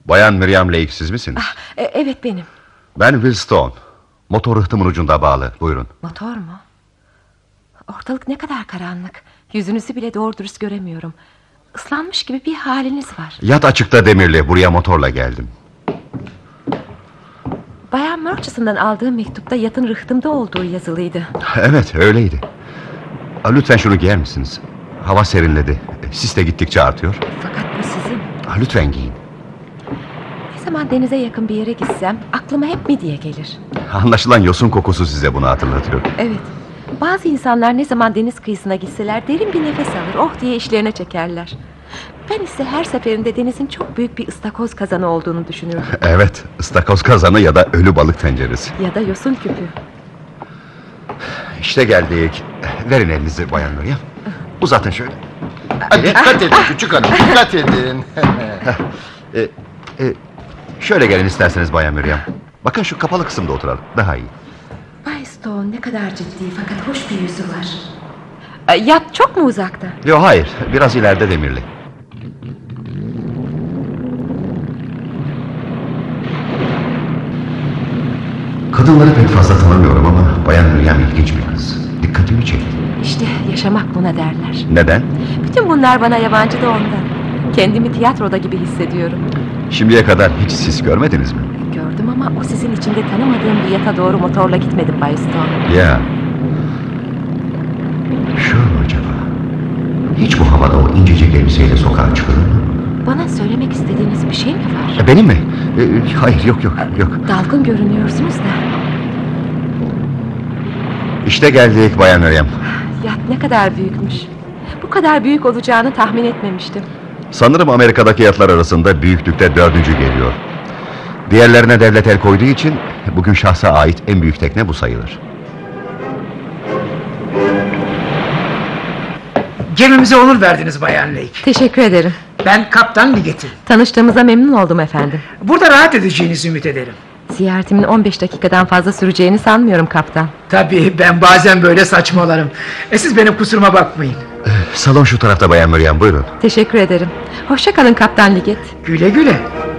Bayan Miriam Lake, siz misiniz? Evet, benim. Ben Will Stone. Motor rıhtımın ucunda bağlı, buyurun. Motor mu? Ortalık ne kadar karanlık. Yüzünüzü bile doğru dürüst göremiyorum. Islanmış gibi bir haliniz var. Yat açıkta demirli, buraya motorla geldim. Bayan Murchison'dan aldığım mektupta yatın rıhtımda olduğu yazılıydı. Evet, öyleydi. Lütfen şunu giyer misiniz? Hava serinledi, sis de gittikçe artıyor. Fakat bu sizin. Lütfen giyin. Ne zaman denize yakın bir yere gitsem aklıma hep midye gelir. Anlaşılan yosun kokusu size bunu hatırlatıyor. Evet. Bazı insanlar ne zaman deniz kıyısına gitseler derin bir nefes alır, oh diye işlerine çekerler. Ben ise her seferinde denizin çok büyük bir ıstakoz kazanı olduğunu düşünürdüm. Evet, ıstakoz kazanı ya da ölü balık tenceresi. Ya da yosun küpü. İşte geldik. Verin elinizi Bayan Miriam. Uzatın şöyle. Dikkat edin küçük hanım, dikkat edin. Şöyle gelin isterseniz Bayan Miriam. Bakın şu kapalı kısımda oturalım, daha iyi. Bay Stone ne kadar ciddi fakat hoş bir yüzü var. Yat çok mu uzakta? Yok, hayır, biraz ileride demirli. Kadınları pek fazla tanımıyorum ama Bayan Miriam ilginç bir kız. Dikkatimi çekti. İşte yaşamak buna derler. Neden? Bütün bunlar bana yabancı da ondan. Kendimi tiyatroda gibi hissediyorum. Şimdiye kadar hiç sis görmediniz mi? Gördüm ama o sizin içinde tanımadığım bir yata doğru motorla gitmedim Bay Stone. Ya. Şu mu acaba? Hiç bu havada o incecik elbiseyle sokağa çıkılır mı? Bana söylemek istediğiniz bir şey mi var? Benim mi? Hayır, yok. Dalgın görünüyorsunuz da. İşte geldik Bayan Miriam. Yat ne kadar büyükmüş. Bu kadar büyük olacağını tahmin etmemiştim. Sanırım Amerika'daki yatlar arasında büyüklükte 4. geliyor. Diğerlerine devlet el koyduğu için bugün şahsa ait en büyük tekne bu sayılır. Gemimize onur verdiniz Bayan Lake. Teşekkür ederim. Ben Kaptan Ligeti. Tanıştığımıza memnun oldum efendim. Burada rahat edeceğinizi ümit ederim. Ziyaretimin 15 dakikadan fazla süreceğini sanmıyorum kaptan. Tabii ben bazen böyle saçmalarım. Siz benim kusuruma bakmayın. Salon şu tarafta Bayan Miriam, buyurun. Teşekkür ederim. Hoşça kalın Kaptan Liget. Güle güle.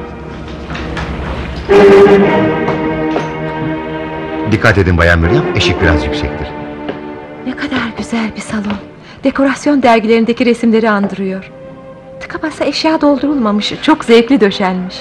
Dikkat edin Bayan Miriam, eşik biraz yüksektir. Ne kadar güzel bir salon. Dekorasyon dergilerindeki resimleri andırıyor. Tıka basa eşya doldurulmamış, çok zevkli döşenmiş.